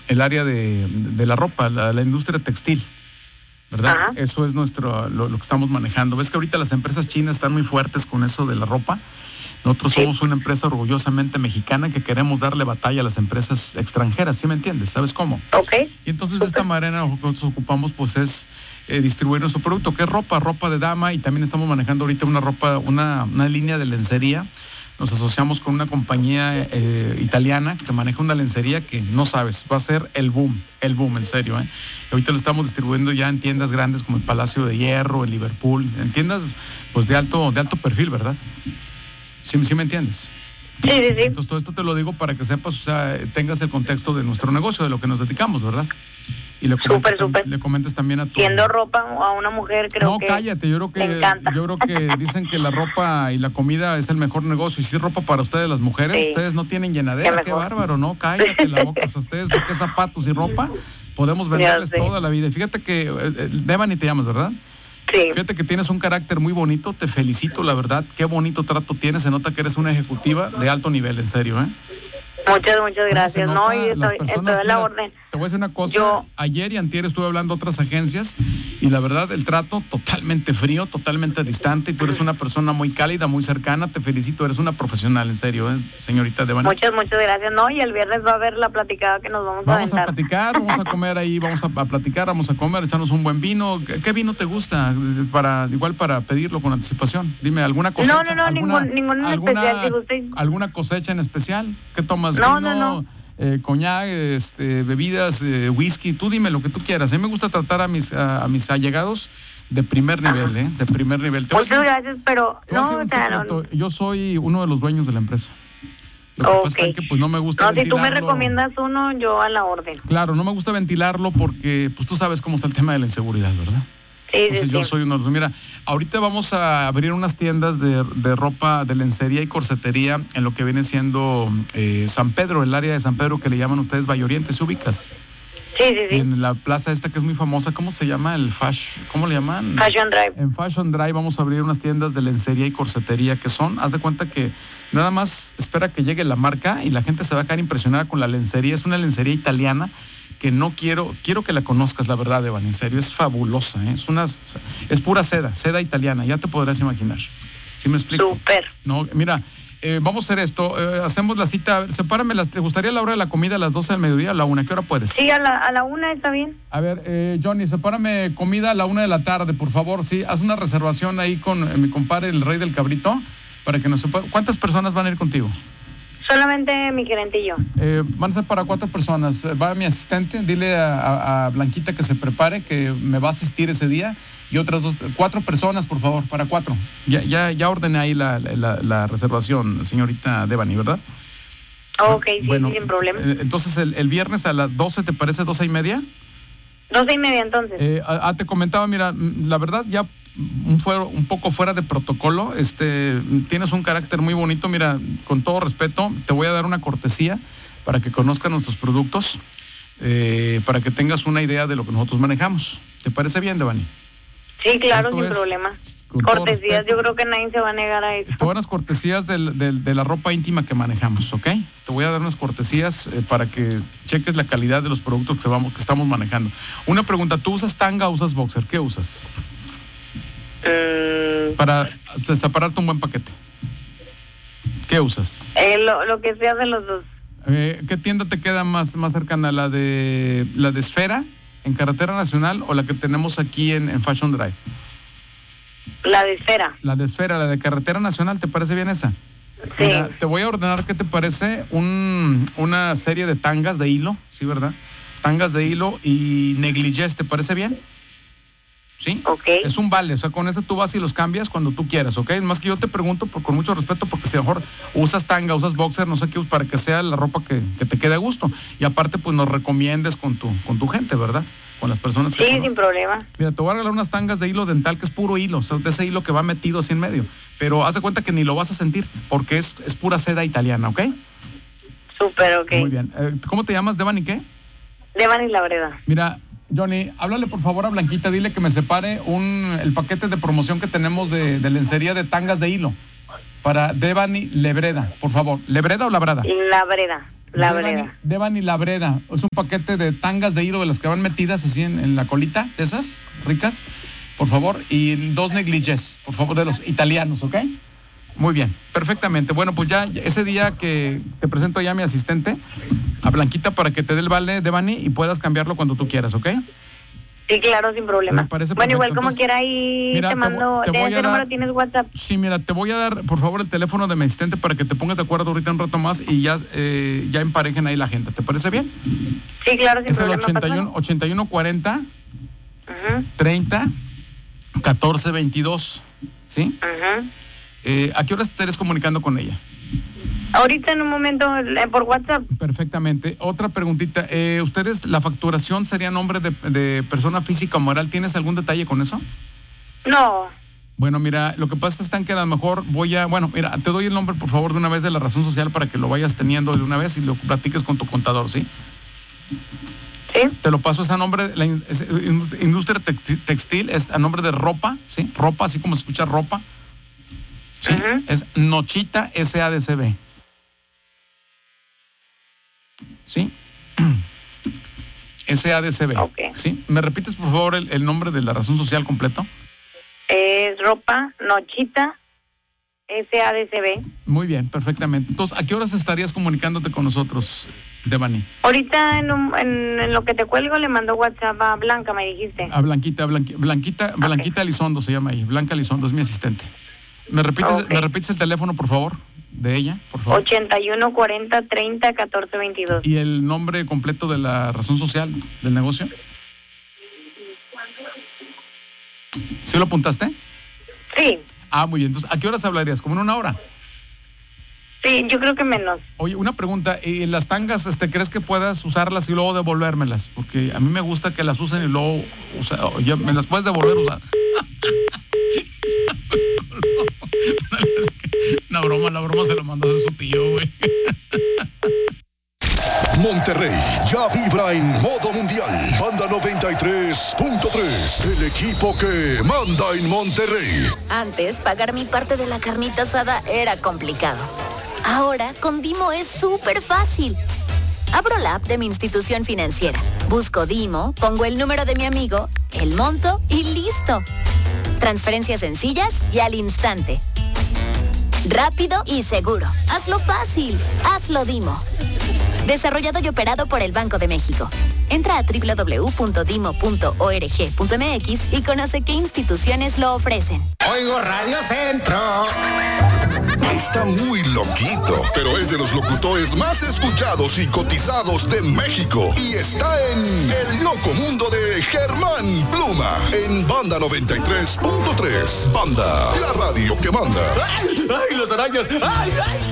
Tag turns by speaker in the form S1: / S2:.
S1: el área de la ropa, la industria textil, ¿verdad?
S2: Ajá.
S1: Eso es lo que estamos manejando. Ves que ahorita las empresas chinas están muy fuertes con eso de la ropa. Nosotros somos una empresa orgullosamente mexicana que queremos darle batalla a las empresas extranjeras, ¿sí me entiendes? ¿Sabes cómo?
S2: Ok.
S1: Y entonces de esta manera lo que nosotros ocupamos pues es distribuir nuestro producto, que es ropa de dama, y también estamos manejando ahorita una línea de lencería. Nos asociamos con una compañía italiana que maneja una lencería que no sabes, va a ser el boom, en serio. Y ahorita lo estamos distribuyendo ya en tiendas grandes como el Palacio de Hierro, en Liverpool, en tiendas pues de alto perfil, ¿verdad? ¿Sí me entiendes?
S2: Sí.
S1: Entonces todo esto te lo digo para que sepas, o sea, tengas el contexto de nuestro negocio, de lo que nos dedicamos, ¿verdad? Y le comentes también a tu...
S2: Siendo ropa a una mujer, creo que...
S1: No, cállate, yo creo que dicen que la ropa y la comida es el mejor negocio. Y si es ropa para ustedes, las mujeres,
S2: Sí.
S1: Ustedes no tienen llenadera, qué bárbaro, ¿no? Cállate la boca. O sea, ustedes lo que es zapatos y ropa, podemos venderles toda la vida. Y fíjate que, Devani te llamas, ¿verdad?
S2: Sí.
S1: Fíjate que tienes un carácter muy bonito, te felicito, la verdad. Qué bonito trato tienes, se nota que eres una ejecutiva de alto nivel, en serio, ¿eh?
S2: Muchas gracias. No, y estoy a la orden.
S1: Te voy a decir una cosa, ayer y antier estuve hablando a otras agencias y la verdad el trato totalmente frío, totalmente distante, y tú eres una persona muy cálida, muy cercana, te felicito, eres una profesional, en serio, señorita Devani.
S2: Muchas gracias. No, y el viernes va a haber la platicada que nos vamos a aventar.
S1: Vamos a platicar, vamos a comer ahí, vamos a platicar, vamos a comer, echarnos un buen vino. ¿Qué vino te gusta? Igual para pedirlo con anticipación. Dime, ¿alguna cosecha?
S2: No, ningún especial, digo usted.
S1: ¿Alguna cosecha en especial? ¿Qué tomas?
S2: No.
S1: Coñac, bebidas, whisky, tú dime lo que tú quieras. A mí me gusta tratar a mis allegados de primer nivel, de primer nivel.
S2: Muchas gracias, pero
S1: no. Yo soy uno de los dueños de la empresa. Lo que pasa es que pues no me gusta ventilarlo.
S2: Si tú me recomiendas uno, yo a la orden.
S1: Claro, no me gusta ventilarlo porque pues tú sabes cómo está el tema de la inseguridad, ¿verdad? Entonces yo soy uno de los... Mira, ahorita vamos a abrir unas tiendas de ropa, de lencería y corsetería en lo que viene siendo San Pedro, el área de San Pedro que le llaman ustedes Valle Oriente, ¿se ubicas?
S2: Sí.
S1: Y en la plaza esta que es muy famosa, ¿cómo se llama? ¿Cómo le llaman?
S2: Fashion Drive.
S1: En Fashion Drive vamos a abrir unas tiendas de lencería y corsetería que haz de cuenta que nada más espera que llegue la marca y la gente se va a quedar impresionada con la lencería. Es una lencería italiana que no quiero que la conozcas, la verdad, Evan, en serio, es fabulosa, es pura seda italiana, ya te podrás imaginar. ¿Sí me explico?
S2: Súper.
S1: No, mira, vamos a hacer esto, hacemos la cita, sepárame, ¿te gustaría la hora de la comida a las 12 del mediodía o a la 1? ¿Qué hora puedes?
S2: Sí, a la 1 está bien.
S1: A ver, Johnny, sepárame comida a la 1 de la tarde, por favor, sí, haz una reservación ahí con mi compadre, el Rey del Cabrito, para que nos sepa. ¿Cuántas personas van a ir contigo?
S2: Solamente mi gerente y yo.
S1: Van a ser para 4 personas. Va mi asistente, dile a Blanquita que se prepare, que me va a asistir ese día. Y otras 4 personas, por favor, para 4. Ya ordené ahí la reservación, señorita Devani, ¿verdad?
S2: Ok, sí, sin problema.
S1: Entonces, el viernes a las 12, ¿te parece 12:30?
S2: 12:30, entonces.
S1: Te comentaba, mira, la verdad, ya un poco fuera de protocolo, tienes un carácter muy bonito. Mira, con todo respeto, te voy a dar una cortesía para que conozcan nuestros productos, para que tengas una idea de lo que nosotros manejamos. ¿Te parece bien, Devani?
S2: Sí, claro, sin problema. Cortesías, yo creo que nadie se va a negar a eso.
S1: Te voy a dar unas cortesías de la ropa íntima que manejamos, ¿ok? Te voy a dar unas cortesías para que cheques la calidad de los productos que estamos manejando. Una pregunta, ¿tú usas tanga o usas boxer? ¿Qué usas? Para separarte un buen paquete. ¿Qué usas?
S2: Lo que sea de los dos.
S1: ¿Qué tienda te queda más cercana? ¿La de Esfera en Carretera Nacional o la que tenemos aquí en Fashion Drive?
S2: La de Esfera.
S1: La de Esfera, la de Carretera Nacional, ¿te parece bien esa?
S2: Sí.
S1: Mira, te voy a ordenar, ¿qué te parece? Una serie de tangas de hilo, ¿sí, verdad? Tangas de hilo y negligés, ¿te parece bien? ¿Sí?
S2: Ok.
S1: Es un vale, o sea, con eso tú vas y los cambias cuando tú quieras, ¿ok? Más que yo te pregunto con mucho respeto, porque si a lo mejor usas tanga, usas boxer, no sé qué, para que sea la ropa que te quede a gusto. Y aparte, pues nos recomiendes con tu gente, ¿verdad? Con las personas que
S2: Sí, sin problema.
S1: Mira, te voy a regalar unas tangas de hilo dental, que es puro hilo, o sea, de ese hilo que va metido así en medio. Pero haz de cuenta que ni lo vas a sentir, porque es pura seda italiana, ¿ok?
S2: Súper, ok.
S1: Muy bien. ¿Cómo te llamas, Devani, qué?
S2: Devani Labreda.
S1: Mira, Johnny, háblale por favor a Blanquita, dile que me separe el paquete de promoción que tenemos de lencería de tangas de hilo para Devani Lebreda, por favor. ¿Lebreda o Labrada?
S2: Devani
S1: Labreda. Es un paquete de tangas de hilo de las que van metidas así en la colita, de esas ricas, por favor. Y 2 negligés, por favor, de los italianos, ¿ok? Muy bien, perfectamente. Bueno, pues ya ese día que te presento ya a mi asistente, a Blanquita, para que te dé el vale, Devani, y puedas cambiarlo cuando tú quieras, ¿ok?
S2: Sí, claro, sin problema.
S1: Me parece
S2: bueno,
S1: perfecto.
S2: Igual como quiera ahí te mando, de ese número tienes WhatsApp.
S1: Sí, mira, te voy a dar, por favor, el teléfono de mi asistente para que te pongas de acuerdo ahorita un rato más y ya emparejen ahí la agenda. ¿Te parece bien?
S2: Sí, claro, sin problema.
S1: Es el 8140 30 14 22, ¿sí? ¿A qué horas te estarías comunicando con ella?
S2: Ahorita en un momento por WhatsApp.
S1: Perfectamente. Otra preguntita. ¿Ustedes, la facturación sería a nombre de persona física o moral? ¿Tienes algún detalle con eso?
S2: No.
S1: Bueno, mira, lo que pasa es que a lo mejor mira, te doy el nombre, por favor, de una vez de la razón social para que lo vayas teniendo de una vez y lo platiques con tu contador, ¿sí?
S2: Sí.
S1: Te lo paso, es a nombre de la industria textil, es a nombre de ropa, ¿sí? Ropa, así como se escucha ropa. ¿Sí? Es Nochita SADCB. ¿Sí? SADCB.
S2: Okay.
S1: ¿Sí? ¿Me repites, por favor, el nombre de la razón social completo?
S2: Es ropa Nochita SADCB.
S1: Muy bien, perfectamente. Entonces, ¿a qué horas estarías comunicándote con nosotros, Devani?
S2: Ahorita en lo que te cuelgo le mando WhatsApp a Blanca, me dijiste.
S1: A Blanquita Elizondo se llama ahí. Blanca Elizondo es mi asistente. ¿Me repites el teléfono, por favor, de ella, por favor?
S2: 81 40 30 14 22.
S1: ¿Y el nombre completo de la razón social del negocio? ¿Sí lo apuntaste?
S2: Sí.
S1: Muy bien. Entonces, ¿a qué horas hablarías? ¿Como en una hora?
S2: Sí, yo creo que menos.
S1: Oye, una pregunta. ¿Las tangas, crees que puedas usarlas y luego devolvérmelas? Porque a mí me gusta que las usen y luego ya me las puedes devolver usar. La broma se lo mandó a su tío, güey.
S3: Monterrey ya vibra en modo mundial. Banda 93.3, el equipo que manda en Monterrey.
S4: Antes, pagar mi parte de la carnita asada era complicado. Ahora, con Dimo es súper fácil. Abro la app de mi institución financiera, busco Dimo, pongo el número de mi amigo, el monto y listo. Transferencias sencillas y al instante. Rápido y seguro. Hazlo fácil. Hazlo Dimo. Desarrollado y operado por el Banco de México. Entra a www.dimo.org.mx y conoce qué instituciones lo ofrecen.
S5: Oigo Radio Centro.
S3: Está muy loquito, pero es de los locutores más escuchados y cotizados de México. Y está en El Loco Mundo de Germán Pluma, en Banda 93.3. Banda, la radio que manda.
S5: ¡Ay, las arañas! ¡Ay, ay!